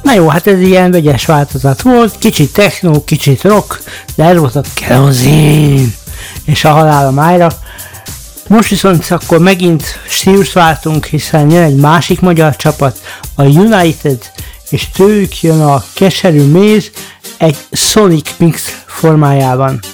Na jó, hát ez ilyen vegyes változat volt, kicsit techno, kicsit rock, de ez volt a Kerozin és a Halál a májra. Most viszont akkor megint stílust váltunk, hiszen jön egy másik magyar csapat, a United, és tőlük jön a Keserű Méz egy Sonic Mix formájában.